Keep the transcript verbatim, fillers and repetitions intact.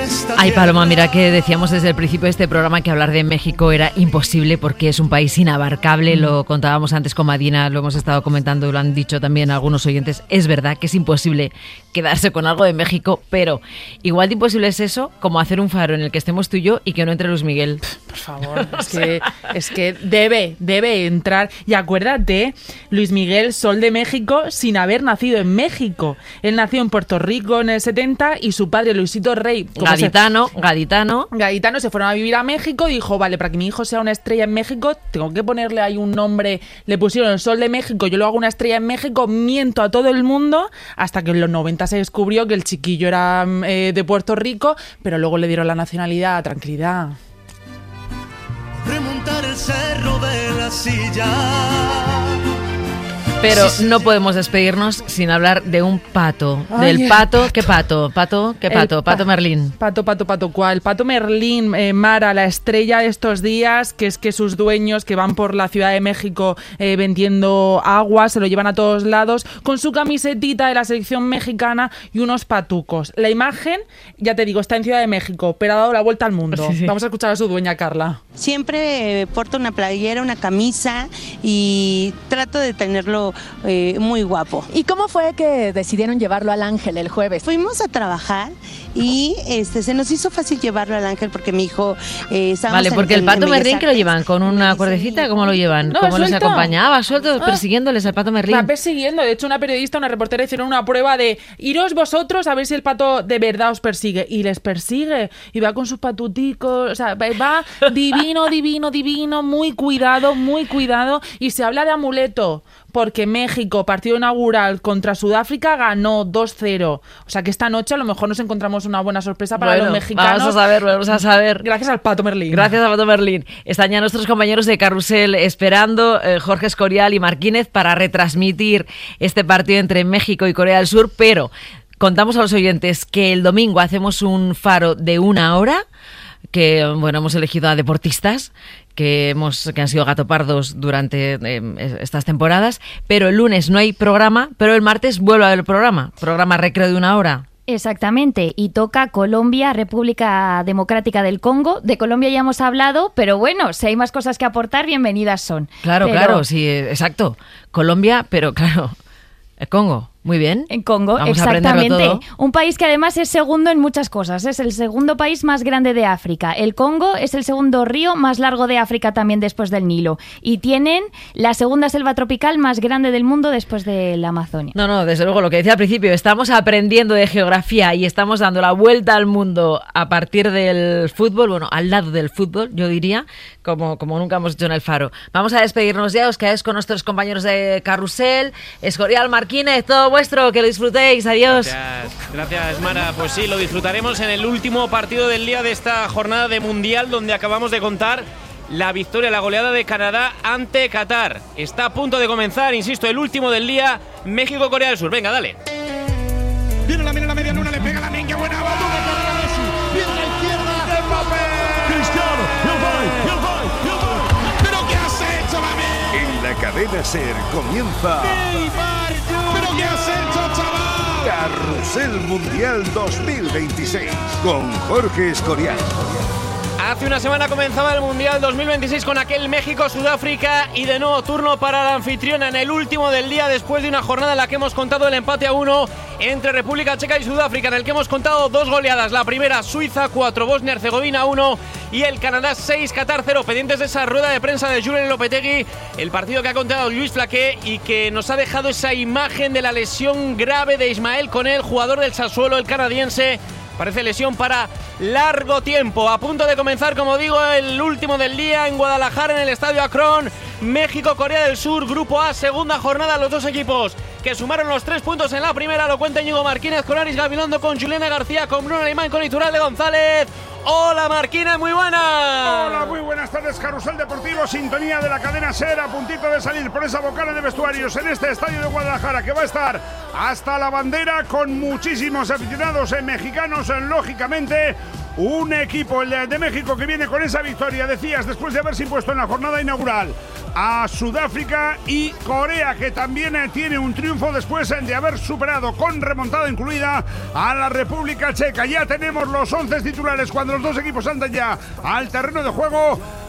Ay, Paloma, mira que decíamos desde el principio de este programa que hablar de México era imposible porque es un país inabarcable. Lo contábamos antes con Madina, lo hemos estado comentando, lo han dicho también algunos oyentes. Es verdad que es imposible quedarse con algo de México, pero igual de imposible es eso como hacer un faro en el que estemos tú y yo y que no entre Luis Miguel. Por favor, es que, es que debe, debe entrar. Y acuérdate, Luis Miguel, Sol de México, sin haber nacido en México. Él nació en Puerto Rico en el setenta y su padre, Luisito Rey, gaditano, se... gaditano. Gaditano, se fueron a vivir a México y dijo, vale, para que mi hijo sea una estrella en México, tengo que ponerle ahí un nombre. Le pusieron el Sol de México, yo lo hago una estrella en México, miento a todo el mundo, hasta que en los noventa se descubrió que el chiquillo era eh, de Puerto Rico, pero luego le dieron la nacionalidad. Tranquilidad. Remontar el cerro de la silla. Pero no podemos despedirnos sin hablar de un pato. Ay, del pato, pato. ¿Qué pato? ¿Pato? ¿Qué pato? Pa- Pato Merlín. Pato, pato, pato, ¿cuál? Pato Merlín, eh, Mara, la estrella de estos días, que es que sus dueños que van por la Ciudad de México eh, vendiendo agua, se lo llevan a todos lados, con su camisetita de la selección mexicana y unos patucos. La imagen, ya te digo, está en Ciudad de México, pero ha dado la vuelta al mundo. Sí, sí. Vamos a escuchar a su dueña, Carla. Siempre eh, porto una playera, una camisa y trato de tenerlo Eh, muy guapo. ¿Y cómo fue que decidieron llevarlo al Ángel el jueves? Fuimos a trabajar y este se nos hizo fácil llevarlo al Ángel porque mi hijo eh, estábamos Vale, porque en, el pato en Merlín, ¿que lo llevan? ¿Con una cuerdecita? ¿Cómo lo llevan? No, ¿Cómo suelto. los acompañaba? Sueltos, ah. persiguiéndoles al pato Merlín. Va persiguiendo. De hecho, una periodista, una reportera hicieron una prueba de iros vosotros a ver si el pato de verdad os persigue. Y les persigue. Y va con sus patuticos. O sea, va divino, divino, divino. Muy cuidado, muy cuidado. Y se habla de amuleto. Porque México, partido inaugural contra Sudáfrica, ganó dos cero. O sea que esta noche a lo mejor nos encontramos una buena sorpresa para bueno, los mexicanos. Vamos a saber, vamos a saber. Gracias al Pato Merlín. Gracias al Pato Merlín. Están ya nuestros compañeros de Carrusel esperando, eh, Jorge Escorial y Marquínez, para retransmitir este partido entre México y Corea del Sur, pero contamos a los oyentes que el domingo hacemos un faro de una hora, que bueno, hemos elegido a deportistas que hemos que han sido gatopardos durante eh, estas temporadas, pero el lunes no hay programa, pero el martes vuelve a haber programa, programa recreo de una hora. Exactamente, y toca Colombia, República Democrática del Congo. De Colombia ya hemos hablado, pero bueno, si hay más cosas que aportar, bienvenidas son. Claro, pero... claro, sí, exacto. Colombia, pero claro, el Congo. Muy bien. En Congo, Vamos exactamente. Un país que además es segundo en muchas cosas. Es el segundo país más grande de África. El Congo es el segundo río más largo de África también después del Nilo. Y tienen la segunda selva tropical más grande del mundo después de la Amazonia. No, no, desde luego, lo que decía al principio, estamos aprendiendo de geografía y estamos dando la vuelta al mundo a partir del fútbol, bueno, al lado del fútbol, yo diría, como, como nunca hemos hecho en el Faro. Vamos a despedirnos ya, os quedáis con nuestros compañeros de Carrusel, Escorial, Marquínez, todo vuestro, que lo disfrutéis, adiós. Gracias, gracias Mara, pues sí, lo disfrutaremos en el último partido del día de esta jornada de Mundial, donde acabamos de contar la victoria, la goleada de Canadá ante Qatar. Está a punto de comenzar, insisto, el último del día, México-Corea del Sur. Venga, dale. Viene la mira la media luna, le pega la minga, buena bola de carrera Messi. Viene a la izquierda, de Mbappé. Cristiano, yo voy, yo voy, yo voy. ¿Pero qué has hecho, mami? En la cadena SER comienza Neymar, ¿pero qué has hecho, chaval? Carrusel Mundial dos mil veintiséis con Jorge Escorial. Hace una semana comenzaba el Mundial dos mil veintiséis con aquel México-Sudáfrica y de nuevo turno para la anfitriona en el último del día, después de una jornada en la que hemos contado el empate a uno entre República Checa y Sudáfrica, en el que hemos contado dos goleadas. La primera, Suiza cuatro, Bosnia-Herzegovina uno y el Canadá seis, Qatar cero. Pendientes de esa rueda de prensa de Julen Lopetegui, el partido que ha contado Luis Flaqué y que nos ha dejado esa imagen de la lesión grave de Ismael Koné, jugador del Sassuolo, el canadiense. Parece lesión para largo tiempo. A punto de comenzar, como digo, el último del día en Guadalajara, en el Estadio Akron. México-Corea del Sur, Grupo A, segunda jornada. Los dos equipos que sumaron los tres puntos en la primera. Lo cuenta Íñigo Marquínez con Aris Gabilondo, con Juliana García, con Bruno Alemán, con Iturralde González. Hola Marquínez, muy buenas. Hola, muy buenas tardes. Carrusel Deportivo, sintonía de la cadena SER, a puntito de salir por esa bocana de vestuarios en este estadio de Guadalajara, que va a estar hasta la bandera con muchísimos aficionados eh, mexicanos, eh, lógicamente. Un equipo, el de México, que viene con esa victoria, decías, después de haberse impuesto en la jornada inaugural a Sudáfrica, y Corea, que también tiene un triunfo después de haber superado con remontada incluida a la República Checa. Ya tenemos los once titulares cuando los dos equipos andan ya al terreno de juego.